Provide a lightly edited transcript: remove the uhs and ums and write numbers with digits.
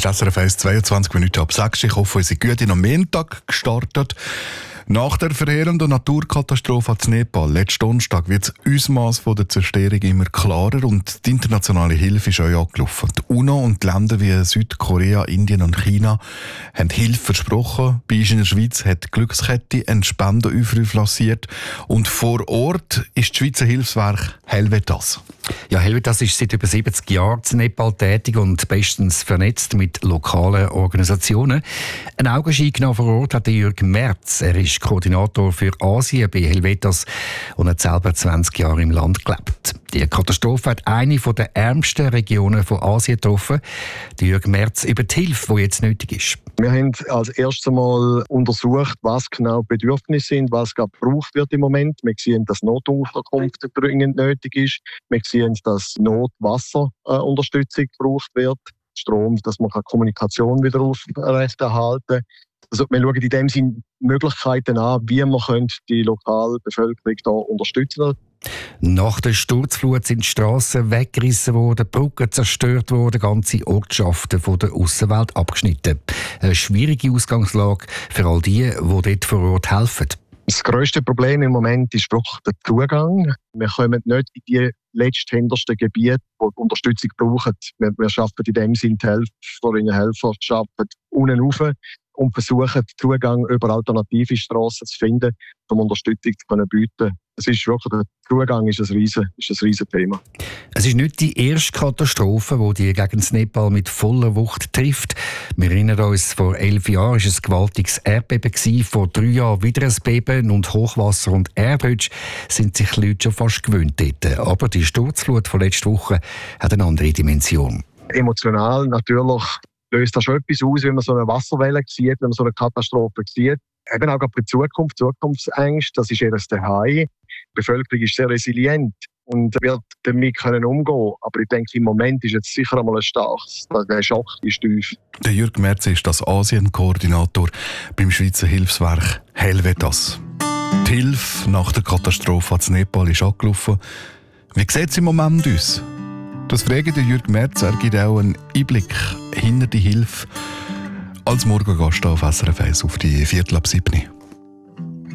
SRF 1, 22 Minuten ab 6. Ich hoffe, Sie sind gut in am Montag gestartet. Nach der verheerenden Naturkatastrophe in Nepal letzten Donnerstag wird das Ausmaß der Zerstörung immer klarer und die internationale Hilfe ist auch angelaufen. Die UNO und die Länder wie Südkorea, Indien und China haben Hilfe versprochen. Bei uns in der Schweiz hat die Glückskette einen Spendenaufruf lanciert und vor Ort ist das Schweizer Hilfswerk Helvetas. Ja, Helvetas ist seit über 70 Jahren in Nepal tätig und bestens vernetzt mit lokalen Organisationen. Ein Augenschein genommen vor Ort hat Jürg Merz. Er ist Koordinator für Asien bei Helvetas und hat selber 20 Jahre im Land gelebt. Die Katastrophe hat eine der ärmsten Regionen von Asien getroffen. Jürg Merz über die Hilfe, die jetzt nötig ist. Wir haben als erstes Mal untersucht, was genau die Bedürfnisse sind, was gerade gebraucht wird im Moment. Wir sehen, dass Notunterkunft dringend nötig ist. Wir sehen, dass Notwasserunterstützung gebraucht wird. Strom, dass man Kommunikation wieder aufrechterhalten kann. Also wir schauen in dem Sinne Möglichkeiten an, wie man die lokale Bevölkerung da unterstützen kann. Nach der Sturzflut sind die Strassen weggerissen worden, Brücken zerstört worden, ganze Ortschaften von der Aussenwelt abgeschnitten. Eine schwierige Ausgangslage für all die dort vor Ort helfen. Das grösste Problem im Moment ist wirklich der Zugang. Wir kommen nicht in die letzthändigsten Gebiete, die Unterstützung brauchen. Wir arbeiten in dem Sinne, die Helferinnen und Helfer arbeiten unten rauf und versuchen, den Zugang über alternative Strassen zu finden, um Unterstützung zu bieten. Es ist wirklich, der Zugang ist ein riesen Thema. Es ist nicht die erste Katastrophe, die Gegend Nepal mit voller Wucht trifft. Wir erinnern uns, vor 11 Jahren war es ein gewaltiges Erdbeben, vor 3 Jahren wieder ein Beben und Hochwasser und Erdrutsch sind sich die Leute schon fast gewöhnt dort. Aber die Sturzflut von letzter Woche hat eine andere Dimension. Emotional natürlich löst das schon etwas aus, wenn man so eine Wasserwelle sieht, wenn man so eine Katastrophe sieht. Eben auch bei Zukunftsängste, das ist eher das Daheim. Die Bevölkerung ist sehr resilient und wird damit umgehen können. Aber ich denke, im Moment ist jetzt sicher einmal ein starkes. Der Schock ist tief. Der Jürg Merz ist das Asien-Koordinator beim Schweizer Hilfswerk Helvetas. Die Hilfe nach der Katastrophe in Nepal ist angelaufen. Wie sieht es im Moment aus? Das frage der Jürg Merz. Er gibt auch einen Einblick hinter die Hilfe als Morgengast auf SRF 1 auf die 6:45.